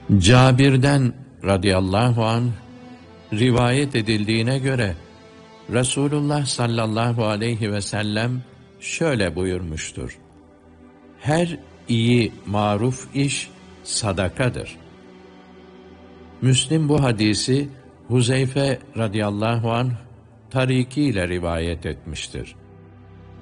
Cabir'den radıyallahu anh rivayet edildiğine göre Resulullah sallallahu aleyhi ve sellem şöyle buyurmuştur: Her iyi maruf iş sadakadır. Müslim bu hadisi Huzeyfe radıyallahu anh tarikiyle rivayet etmiştir.